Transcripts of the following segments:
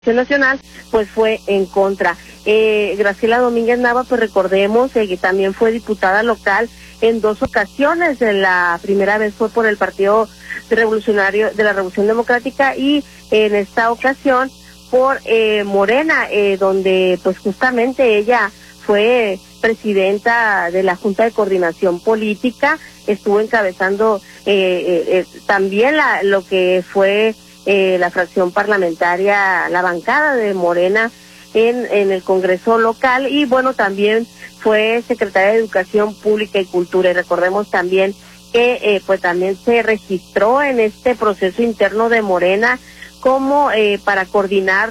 Nacional, pues fue en contra. Graciela Domínguez Nava, pues recordemos que también fue diputada local en 2 ocasiones. La primera vez fue por el Partido Revolucionario de la Revolución Democrática y en esta ocasión por Morena, donde pues justamente ella fue presidenta de la Junta de Coordinación Política, estuvo encabezando también lo que fue la fracción parlamentaria, la bancada de Morena en el Congreso local, y bueno, también fue secretaria de Educación Pública y Cultura. Y recordemos también que pues también se registró en este proceso interno de Morena como para coordinar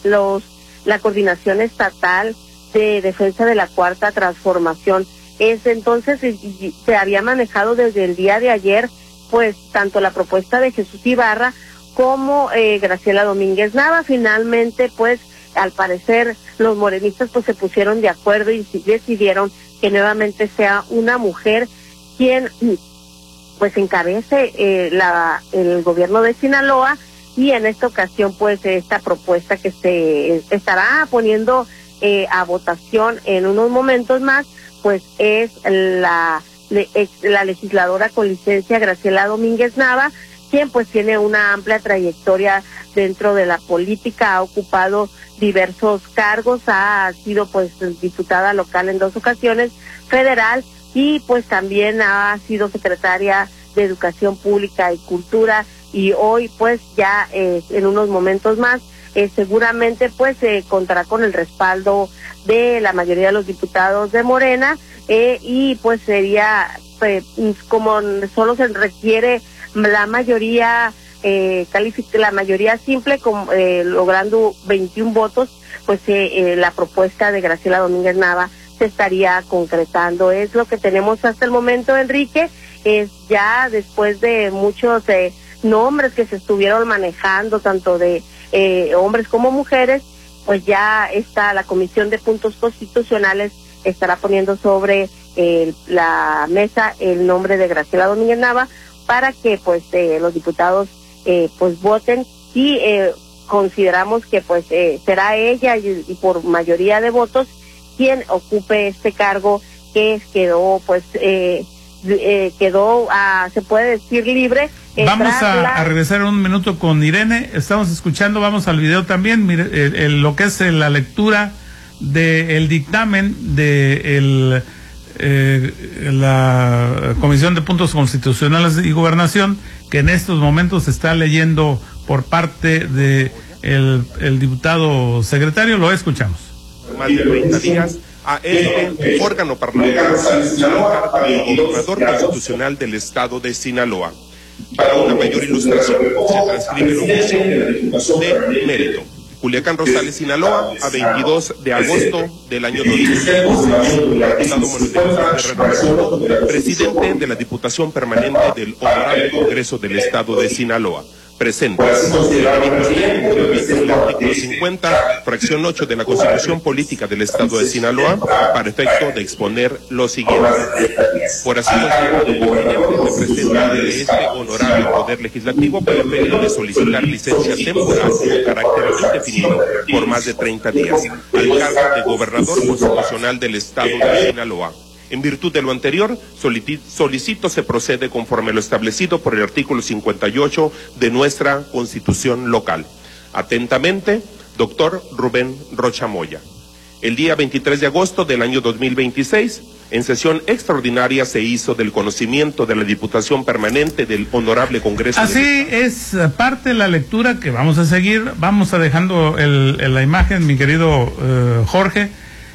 la coordinación estatal de defensa de la Cuarta Transformación. Entonces se había manejado desde el día de ayer pues tanto la propuesta de Jesús Ibarra como Graciela Domínguez Nava. Finalmente, pues, al parecer, los morenistas pues se pusieron de acuerdo y decidieron que nuevamente sea una mujer quien pues encabece el gobierno de Sinaloa, y en esta ocasión pues esta propuesta que se estará poniendo a votación en unos momentos más, pues es la legisladora con licencia Graciela Domínguez Nava, quien pues tiene una amplia trayectoria dentro de la política, ha ocupado diversos cargos, ha sido pues diputada local en 2 ocasiones, federal, y pues también ha sido secretaria de Educación Pública y Cultura, y hoy pues ya en unos momentos más seguramente pues contará con el respaldo de la mayoría de los diputados de Morena, y pues sería como solo se requiere la mayoría la mayoría simple, logrando 21 votos, pues la propuesta de Graciela Domínguez Nava se estaría concretando. Es lo que tenemos hasta el momento, Enrique. Es ya después de muchos nombres que se estuvieron manejando, tanto de hombres como mujeres, pues ya está la Comisión de Puntos Constitucionales estará poniendo sobre la mesa el nombre de Graciela Domínguez Nava para que pues los diputados pues voten, y consideramos que pues será ella y por mayoría de votos quien ocupe este cargo que quedó pues se puede decir libre. Vamos a regresar un minuto con Irene. Estamos escuchando, vamos al video también. Mire, lo que es la lectura del dictamen de la Comisión de Puntos Constitucionales y Gobernación, que en estos momentos se está leyendo por parte de el diputado secretario. Lo escuchamos. Más de 30 días a este órgano parlamentario el Gobernador Constitucional del Estado de Sinaloa. Para una mayor ilustración, se transcribe el oficio de mérito. Culiacán Rosales, Sinaloa, a 22 de agosto del año 2006. Presidente de la Diputación Permanente del Honorable Congreso del Estado de Sinaloa. Presenta el artículo 50, fracción 8 de la Constitución Política del Estado de Sinaloa, para efecto de exponer lo siguiente. Por así decirlo, se presenta de este honorable Poder Legislativo para efecto de solicitar licencia temporal con carácter indefinido por más de 30 días al cargo de Gobernador Constitucional del Estado de Sinaloa. En virtud de lo anterior, solicito se procede conforme lo establecido por el artículo 58 de nuestra Constitución local. Atentamente, doctor Rubén Rocha Moya. El día 23 de agosto del año 2026, en sesión extraordinaria se hizo del conocimiento de la Diputación Permanente del Honorable Congreso. Así es parte de la lectura que vamos a seguir. Vamos a dejando la imagen, mi querido Jorge.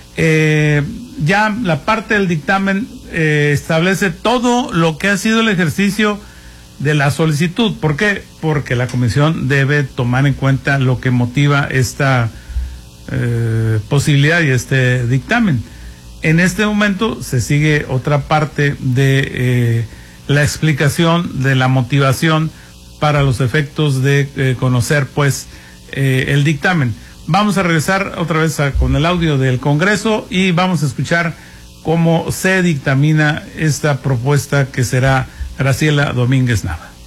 Ya la parte del dictamen establece todo lo que ha sido el ejercicio de la solicitud. ¿Por qué? Porque la comisión debe tomar en cuenta lo que motiva esta posibilidad y este dictamen. En este momento se sigue otra parte de la explicación de la motivación para los efectos de conocer pues el dictamen. Vamos a regresar otra vez con el audio del Congreso y vamos a escuchar cómo se dictamina esta propuesta que será Graciela Domínguez Nava.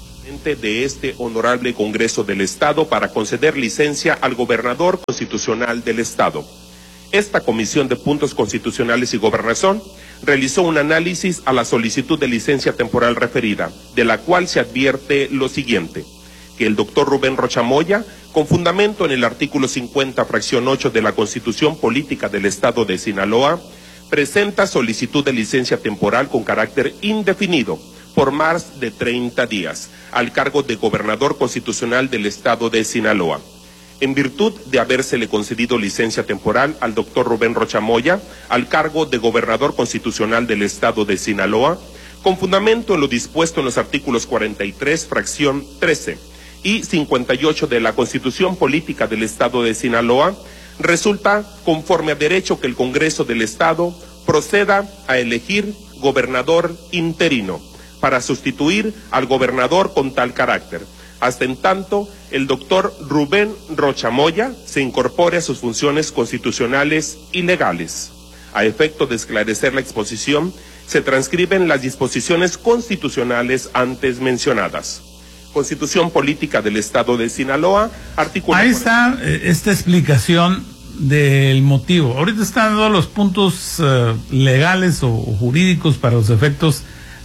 permanente de este honorable Congreso del Estado para conceder licencia al gobernador constitucional del Estado. Esta Comisión de Puntos Constitucionales y Gobernación realizó un análisis a la solicitud de licencia temporal referida, de la cual se advierte lo siguiente: que el doctor Rubén Rocha Moya, con fundamento en el artículo 50, fracción 8 de la Constitución Política del Estado de Sinaloa, presenta solicitud de licencia temporal con carácter indefinido por más de 30 días al cargo de gobernador constitucional del Estado de Sinaloa. En virtud de habérsele concedido licencia temporal al doctor Rubén Rocha Moya al cargo de gobernador constitucional del Estado de Sinaloa, con fundamento en lo dispuesto en los artículos 43, fracción 13 y 58 de la Constitución Política del Estado de Sinaloa, resulta conforme a derecho que el Congreso del Estado proceda a elegir gobernador interino para sustituir al gobernador con tal carácter, hasta en tanto el doctor Rubén Rocha Moya se incorpore a sus funciones constitucionales y legales. A efecto de esclarecer la exposición, se transcriben las disposiciones constitucionales antes mencionadas. Constitución Política del Estado de Sinaloa, artículo... Ahí está esta explicación del motivo. Ahorita están todos los puntos legales o jurídicos para los efectos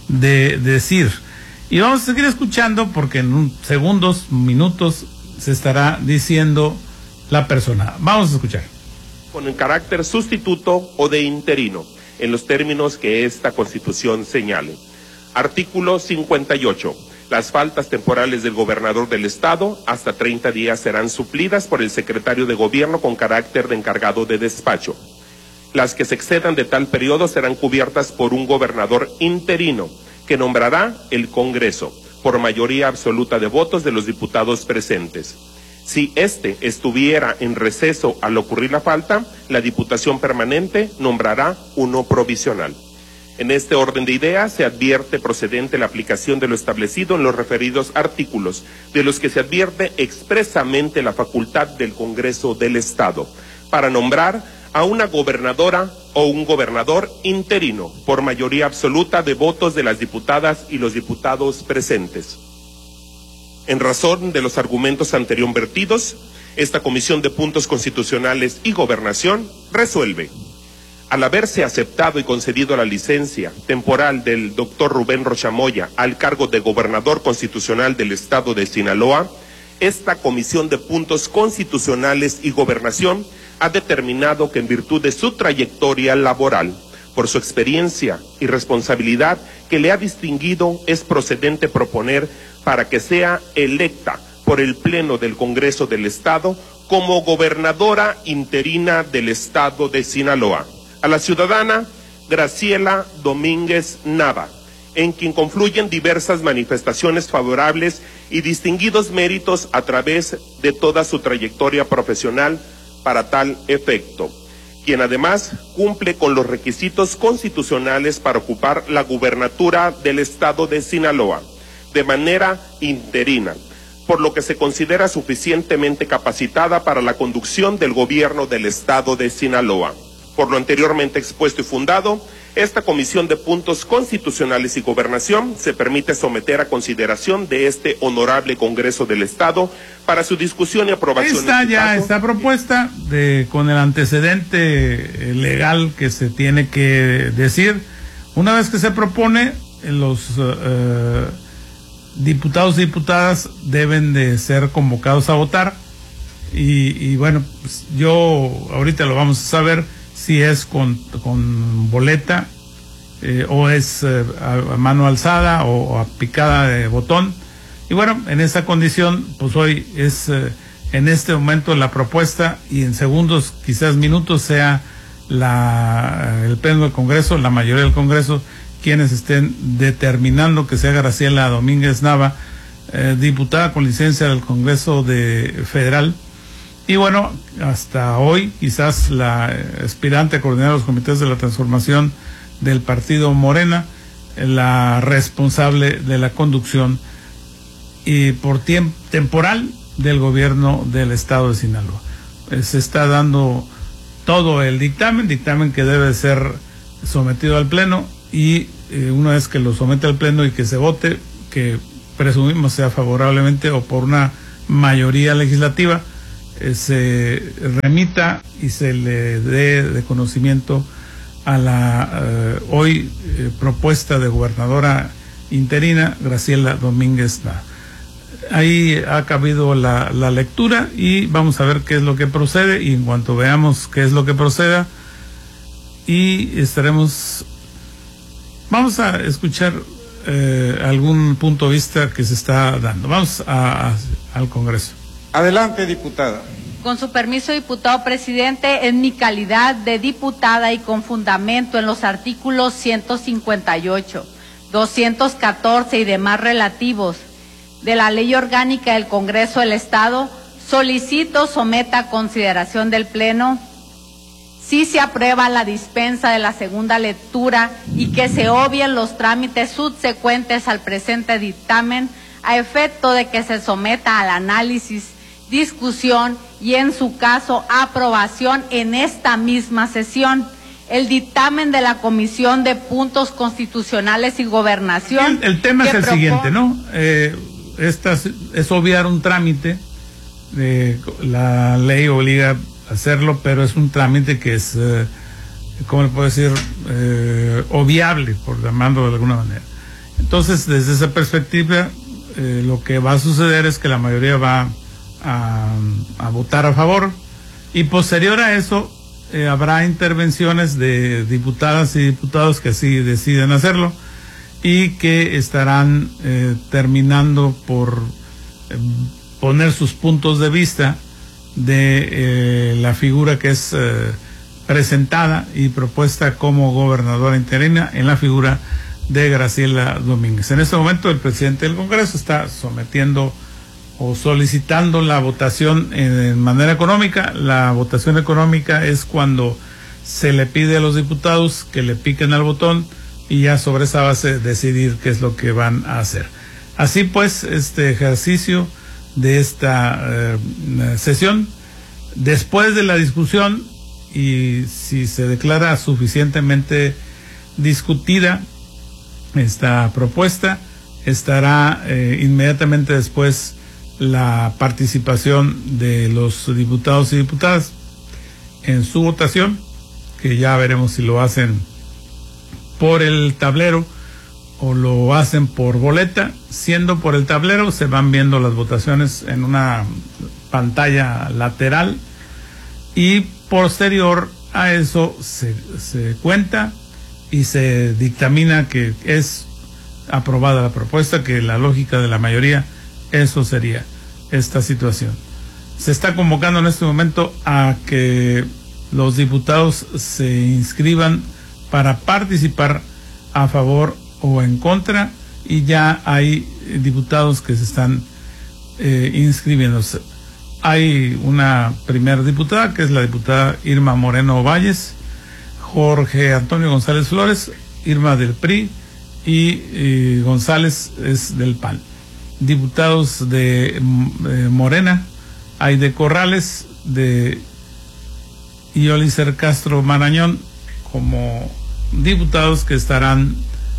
de decir. Y vamos a seguir escuchando porque en segundos, minutos, se estará diciendo la persona. Vamos a escuchar. Con el carácter sustituto o de interino, en los términos que esta Constitución señale. Artículo 58. Las faltas temporales del gobernador del Estado hasta 30 días serán suplidas por el secretario de Gobierno con carácter de encargado de despacho. Las que se excedan de tal periodo serán cubiertas por un gobernador interino que nombrará el Congreso por mayoría absoluta de votos de los diputados presentes. Si éste estuviera en receso al ocurrir la falta, la Diputación Permanente nombrará uno provisional. En este orden de ideas se advierte procedente la aplicación de lo establecido en los referidos artículos, de los que se advierte expresamente la facultad del Congreso del Estado para nombrar a una gobernadora o un gobernador interino por mayoría absoluta de votos de las diputadas y los diputados presentes. En razón de los argumentos anterior vertidos, esta Comisión de Puntos Constitucionales y Gobernación resuelve: al haberse aceptado y concedido la licencia temporal del doctor Rubén Rocha Moya al cargo de gobernador constitucional del Estado de Sinaloa, esta Comisión de Puntos Constitucionales y Gobernación ha determinado que en virtud de su trayectoria laboral, por su experiencia y responsabilidad que le ha distinguido, es procedente proponer para que sea electa por el Pleno del Congreso del Estado como gobernadora interina del Estado de Sinaloa a la ciudadana Graciela Domínguez Nava, en quien confluyen diversas manifestaciones favorables y distinguidos méritos a través de toda su trayectoria profesional para tal efecto, quien además cumple con los requisitos constitucionales para ocupar la gubernatura del Estado de Sinaloa de manera interina, por lo que se considera suficientemente capacitada para la conducción del gobierno del Estado de Sinaloa. Por lo anteriormente expuesto y fundado, esta Comisión de Puntos Constitucionales y Gobernación se permite someter a consideración de este honorable Congreso del Estado para su discusión y aprobación. Está ya esta propuesta con el antecedente legal que se tiene que decir. Una vez que se propone, los diputados y diputadas deben de ser convocados a votar y bueno, pues yo ahorita lo vamos a saber si es con boleta o es a mano alzada o a picada de botón. Y bueno, en esa condición, pues hoy es en este momento la propuesta y en segundos, quizás minutos, sea el Pleno del Congreso, la mayoría del Congreso, quienes estén determinando que sea Graciela Domínguez Nava, diputada con licencia del Congreso Federal. Y bueno, hasta hoy quizás la aspirante a coordinar los comités de la transformación del partido Morena, la responsable de la conducción y por tiempo temporal del gobierno del Estado de Sinaloa. Se está dando todo el dictamen que debe ser sometido al Pleno y una vez que lo somete al Pleno y que se vote, que presumimos sea favorablemente o por una mayoría legislativa, se remita y se le dé de conocimiento a la hoy propuesta de gobernadora interina Graciela Domínguez Nava. Ahí ha cabido la lectura y vamos a ver qué es lo que procede, y en cuanto veamos qué es lo que proceda, y vamos a escuchar algún punto de vista que se está dando. Vamos al Congreso. Adelante, diputada. Con su permiso, diputado presidente, en mi calidad de diputada y con fundamento en los artículos 158, 214 y demás relativos de la Ley Orgánica del Congreso del Estado, solicito someta a consideración del Pleno si se aprueba la dispensa de la segunda lectura y que se obvien los trámites subsecuentes al presente dictamen a efecto de que se someta al análisis, discusión y en su caso aprobación en esta misma sesión el dictamen de la Comisión de Puntos Constitucionales y Gobernación. El tema es el siguiente, ¿no? Es obviar un trámite, la ley obliga a hacerlo, pero es un trámite que es, ¿cómo le puedo decir? Obviable, por llamarlo de alguna manera. Entonces, desde esa perspectiva, lo que va a suceder es que la mayoría va a votar a favor, y posterior a eso habrá intervenciones de diputadas y diputados que así deciden hacerlo y que estarán terminando por poner sus puntos de vista de la figura que es presentada y propuesta como gobernadora interina en la figura de Graciela Domínguez. En este momento el presidente del Congreso está sometiendo o solicitando la votación en manera económica. La votación económica es cuando se le pide a los diputados que le piquen al botón y ya sobre esa base decidir qué es lo que van a hacer. Así pues, este ejercicio de esta sesión, después de la discusión, y si se declara suficientemente discutida esta propuesta, estará inmediatamente después la participación de los diputados y diputadas en su votación, que ya veremos si lo hacen por el tablero o lo hacen por boleta. Siendo por el tablero, se van viendo las votaciones en una pantalla lateral y posterior a eso se cuenta y se dictamina que es aprobada la propuesta, que la lógica de la mayoría, eso sería esta situación. Se está convocando en este momento a que los diputados se inscriban para participar a favor o en contra, y ya hay diputados que se están inscribiéndose. Hay una primera diputada, que es la diputada Irma Moreno Valles, Jorge Antonio González Flores, Irma del PRI y González es del PAN. Diputados de Morena, hay de Corrales, de Iolicer Castro Marañón, como diputados que estarán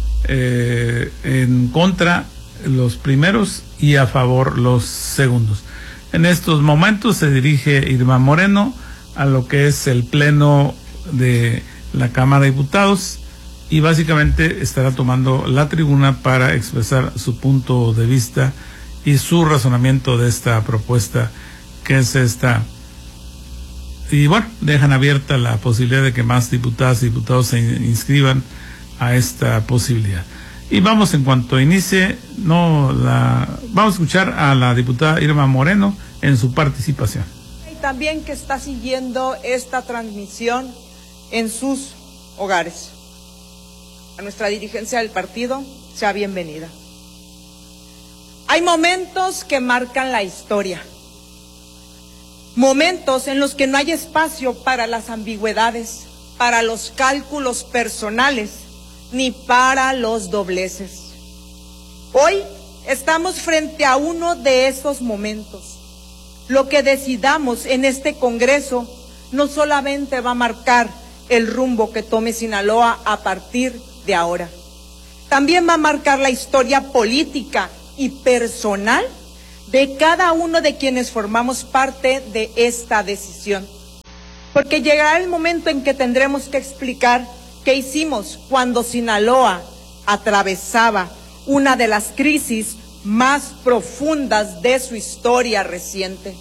en contra los primeros y a favor los segundos. En estos momentos se dirige Irma Moreno a lo que es el pleno de la Cámara de Diputados y básicamente estará tomando la tribuna para expresar su punto de vista y su razonamiento de esta propuesta, que es esta. Y bueno, dejan abierta la posibilidad de que más diputadas y diputados se inscriban a esta posibilidad. Y vamos, en cuanto inicie, vamos a escuchar a la diputada Irma Moreno en su participación. Y también que está siguiendo esta transmisión en sus hogares. A nuestra dirigencia del partido, sea bienvenida. Hay momentos que marcan la historia. Momentos en los que no hay espacio para las ambigüedades, para los cálculos personales, ni para los dobleces. Hoy estamos frente a uno de esos momentos. Lo que decidamos en este Congreso no solamente va a marcar el rumbo que tome Sinaloa a partir de ahora, también va a marcar la historia política y personal de cada uno de quienes formamos parte de esta decisión. Porque llegará el momento en que tendremos que explicar qué hicimos cuando Sinaloa atravesaba una de las crisis más profundas de su historia reciente.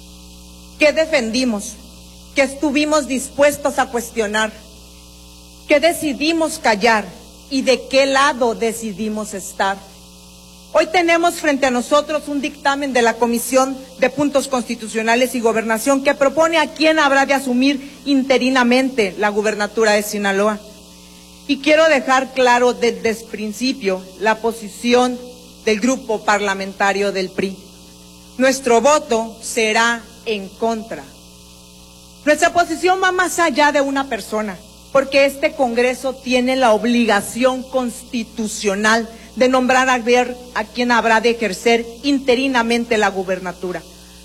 ¿Qué defendimos? ¿Qué estuvimos dispuestos a cuestionar? ¿Qué decidimos callar? ¿Y de qué lado decidimos estar? Hoy tenemos frente a nosotros un dictamen de la Comisión de Puntos Constitucionales y Gobernación que propone a quién habrá de asumir interinamente la gubernatura de Sinaloa. Y quiero dejar claro desde el principio la posición del grupo parlamentario del PRI. Nuestro voto será en contra. Nuestra posición va más allá de una persona, porque este Congreso tiene la obligación constitucional de nombrar a quien habrá de ejercer interinamente la gubernatura.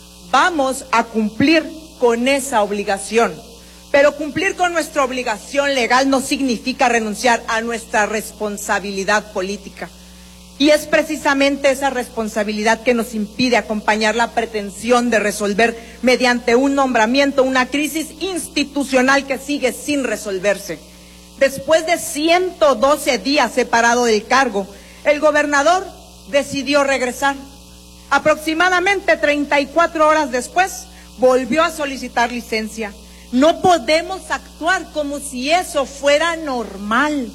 Vamos a cumplir con esa obligación, pero cumplir con nuestra obligación legal no significa renunciar a nuestra responsabilidad política. Y es precisamente esa responsabilidad que nos impide acompañar la pretensión de resolver mediante un nombramiento una crisis institucional que sigue sin resolverse. Después de 112 días separado del cargo, el gobernador decidió regresar. Aproximadamente 34 horas después, volvió a solicitar licencia. No podemos actuar como si eso fuera normal.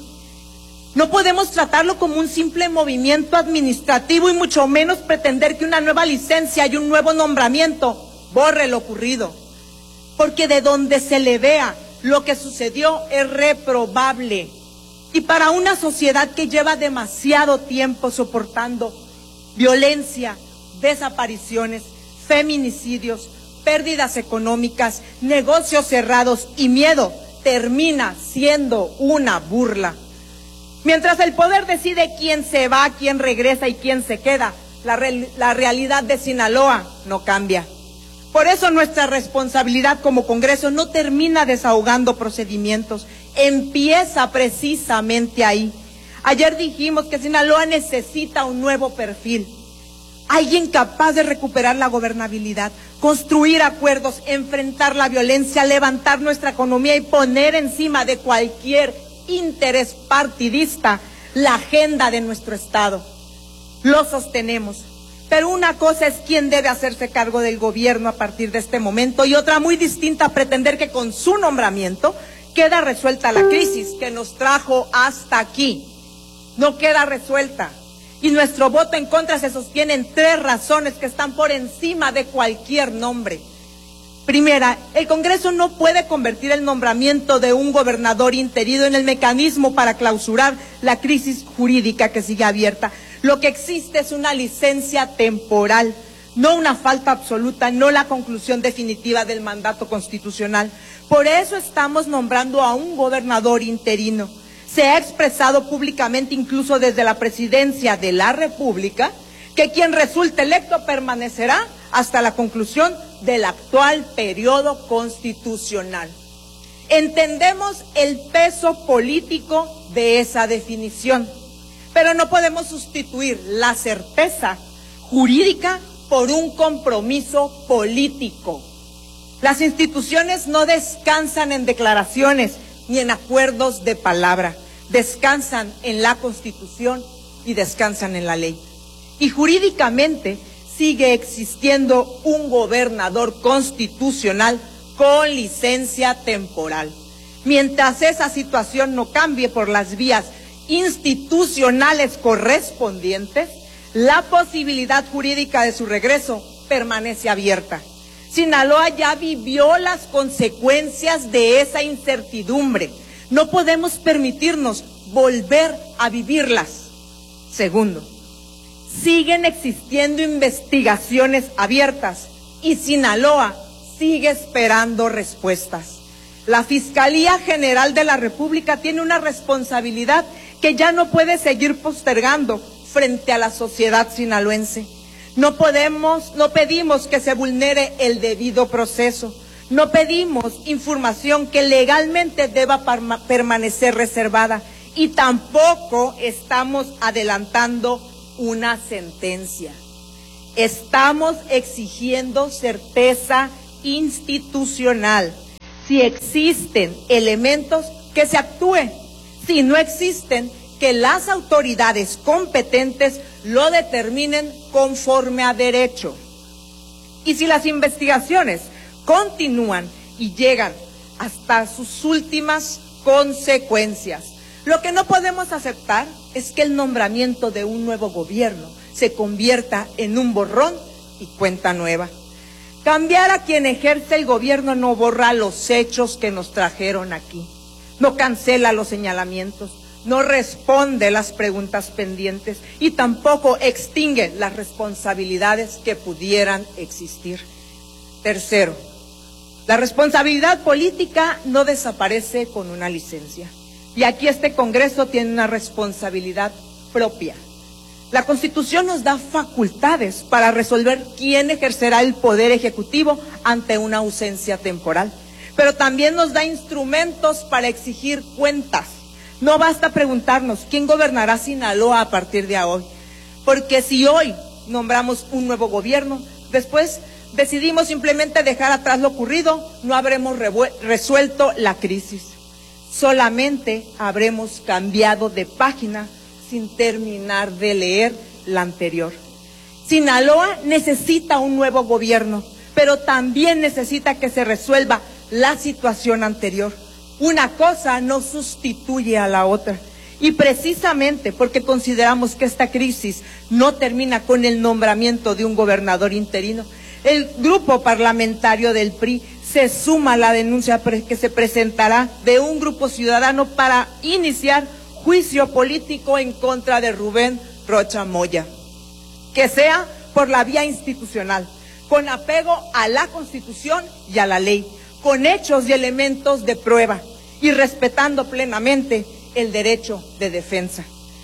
No podemos tratarlo como un simple movimiento administrativo y mucho menos pretender que una nueva licencia y un nuevo nombramiento borre lo ocurrido. Porque de donde se le vea lo que sucedió es reprobable. Y para una sociedad que lleva demasiado tiempo soportando violencia, desapariciones, feminicidios, pérdidas económicas, negocios cerrados y miedo, termina siendo una burla. Mientras el poder decide quién se va, quién regresa y quién se queda, la realidad de Sinaloa no cambia. Por eso nuestra responsabilidad como Congreso no termina desahogando procedimientos, empieza precisamente ahí. Ayer dijimos que Sinaloa necesita un nuevo perfil, alguien capaz de recuperar la gobernabilidad, construir acuerdos, enfrentar la violencia, levantar nuestra economía y poner encima de cualquier interés partidista la agenda de nuestro Estado. Lo sostenemos. Pero una cosa es quién debe hacerse cargo del gobierno a partir de este momento y otra muy distinta pretender que con su nombramiento queda resuelta la crisis que nos trajo hasta aquí. No queda resuelta. Y nuestro voto en contra se sostiene en 3 razones que están por encima de cualquier nombre. Primera, el Congreso no puede convertir el nombramiento de un gobernador interino en el mecanismo para clausurar la crisis jurídica que sigue abierta. Lo que existe es una licencia temporal, no una falta absoluta, no la conclusión definitiva del mandato constitucional. Por eso estamos nombrando a un gobernador interino. Se ha expresado públicamente, incluso desde la presidencia de la República, que quien resulte electo permanecerá hasta la conclusión del actual periodo constitucional. Entendemos el peso político de esa definición, pero no podemos sustituir la certeza jurídica por un compromiso político. Las instituciones no descansan en declaraciones ni en acuerdos de palabra, descansan en la Constitución y descansan en la ley. Y jurídicamente sigue existiendo un gobernador constitucional con licencia temporal. Mientras esa situación no cambie por las vías institucionales correspondientes, la posibilidad jurídica de su regreso permanece abierta. Sinaloa ya vivió las consecuencias de esa incertidumbre. No podemos permitirnos volver a vivirlas. Segundo, siguen existiendo investigaciones abiertas y Sinaloa sigue esperando respuestas. La Fiscalía General de la República tiene una responsabilidad que ya no puede seguir postergando frente a la sociedad sinaloense. No pedimos que se vulnere el debido proceso. No pedimos información que legalmente deba permanecer reservada y tampoco estamos adelantando una sentencia. Estamos exigiendo certeza institucional. Si existen elementos, que se actúe. Si no existen, que las autoridades competentes lo determinen conforme a derecho. Y si las investigaciones continúan y llegan hasta sus últimas consecuencias, lo que no podemos aceptar es que el nombramiento de un nuevo gobierno se convierta en un borrón y cuenta nueva. Cambiar a quien ejerce el gobierno no borra los hechos que nos trajeron aquí, no cancela los señalamientos, no responde las preguntas pendientes y tampoco extingue las responsabilidades que pudieran existir. Tercero, la responsabilidad política no desaparece con una licencia. Y aquí este Congreso tiene una responsabilidad propia. La Constitución nos da facultades para resolver quién ejercerá el poder ejecutivo ante una ausencia temporal, pero también nos da instrumentos para exigir cuentas. No basta preguntarnos quién gobernará Sinaloa a partir de hoy, porque si hoy nombramos un nuevo gobierno, después decidimos simplemente dejar atrás lo ocurrido, no habremos resuelto la crisis. Solamente habremos cambiado de página sin terminar de leer la anterior. Sinaloa necesita un nuevo gobierno, pero también necesita que se resuelva la situación anterior. Una cosa no sustituye a la otra. Y precisamente porque consideramos que esta crisis no termina con el nombramiento de un gobernador interino, el grupo parlamentario del PRI se suma a la denuncia que se presentará de un grupo ciudadano para iniciar juicio político en contra de Rubén Rocha Moya, que sea por la vía institucional, con apego a la Constitución y a la ley, con hechos y elementos de prueba y respetando plenamente el derecho de defensa.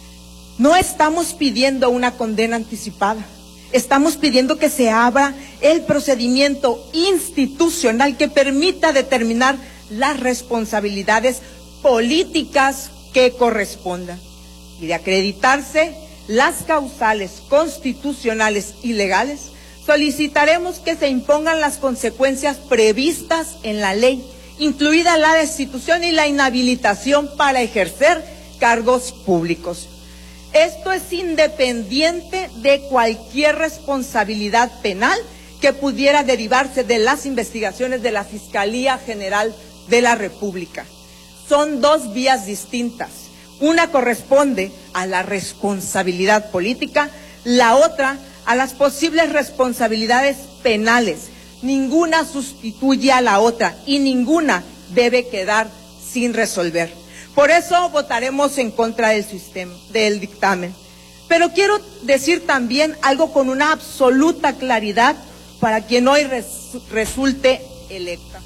No estamos pidiendo una condena anticipada, estamos pidiendo que se abra el procedimiento institucional que permita determinar las responsabilidades políticas que correspondan. Y de acreditarse las causales constitucionales y legales, solicitaremos que se impongan las consecuencias previstas en la ley, incluida la destitución y la inhabilitación para ejercer cargos públicos. Esto es independiente de cualquier responsabilidad penal que pudiera derivarse de las investigaciones de la Fiscalía General de la República. Son dos vías distintas. Una corresponde a la responsabilidad política, la otra a las posibles responsabilidades penales. Ninguna sustituye a la otra y ninguna debe quedar sin resolver. Por eso votaremos en contra del dictamen. Pero quiero decir también algo con una absoluta claridad para quien hoy resulte electa.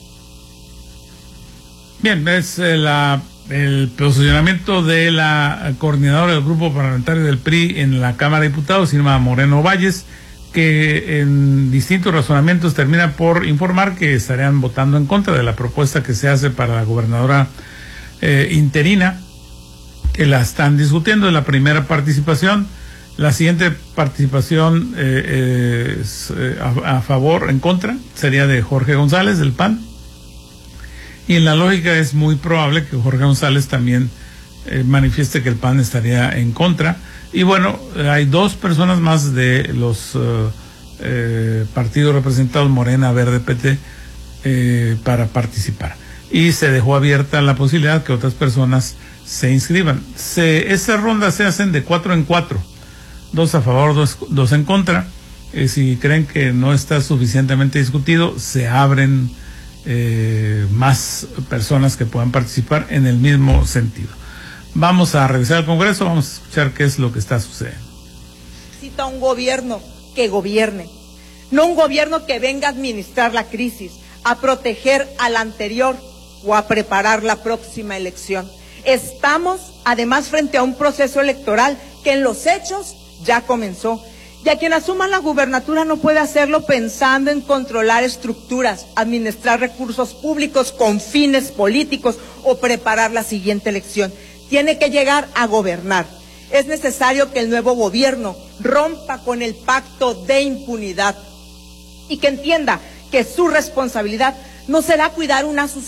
Bien, es el posicionamiento de la coordinadora del grupo parlamentario del PRI en la Cámara de Diputados, Irma Moreno Valles, que en distintos razonamientos termina por informar que estarían votando en contra de la propuesta que se hace para la gobernadora interina, que la están discutiendo. En la primera participación, la siguiente participación a favor, en contra, sería de Jorge González del PAN. Y en la lógica es muy probable que Jorge González también manifieste que el PAN estaría en contra. Y bueno, hay dos personas más de los partidos representados, Morena, Verde, PT, para participar. Y se dejó abierta la posibilidad que otras personas se inscriban. Estas rondas se hacen de 4 en 4, 2 a favor, 2 en contra. Si creen que no está suficientemente discutido, se abren más personas que puedan participar en el mismo sentido. Vamos a revisar el Congreso, vamos a escuchar qué es lo que está sucediendo. Necesita un gobierno que gobierne, no un gobierno que venga a administrar la crisis, a proteger al anterior o a preparar la próxima elección. Estamos además frente a un proceso electoral que en los hechos ya comenzó. Y a quien asuma la gubernatura no puede hacerlo pensando en controlar estructuras, administrar recursos públicos con fines políticos o preparar la siguiente elección. Tiene que llegar a gobernar. Es necesario que el nuevo gobierno rompa con el pacto de impunidad y que entienda que su responsabilidad no será cuidar una